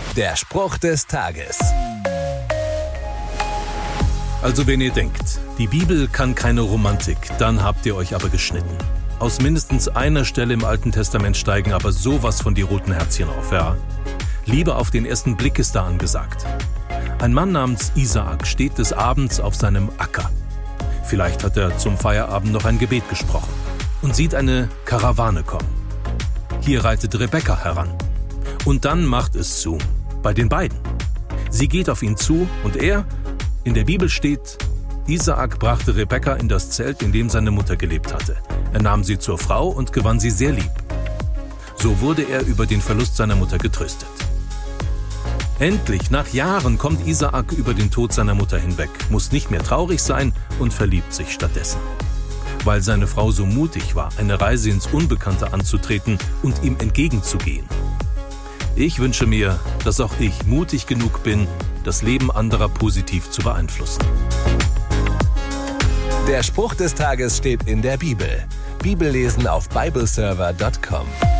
Der Spruch des Tages. Also wenn ihr denkt, die Bibel kann keine Romantik, dann habt ihr euch aber geschnitten. Aus mindestens einer Stelle im Alten Testament steigen aber sowas von die roten Herzchen auf, ja. Liebe auf den ersten Blick ist da angesagt. Ein Mann namens Isaak steht des Abends auf seinem Acker. Vielleicht hat er zum Feierabend noch ein Gebet gesprochen und sieht eine Karawane kommen. Hier reitet Rebekka heran. Und dann macht es zu, bei den beiden. Sie geht auf ihn zu und er, in der Bibel steht, Isaak brachte Rebekka in das Zelt, in dem seine Mutter gelebt hatte. Er nahm sie zur Frau und gewann sie sehr lieb. So wurde er über den Verlust seiner Mutter getröstet. Endlich, nach Jahren, kommt Isaak über den Tod seiner Mutter hinweg, muss nicht mehr traurig sein und verliebt sich stattdessen. Weil seine Frau so mutig war, eine Reise ins Unbekannte anzutreten und ihm entgegenzugehen. Ich wünsche mir, dass auch ich mutig genug bin, das Leben anderer positiv zu beeinflussen. Der Spruch des Tages steht in der Bibel. Bibellesen auf bibleserver.com.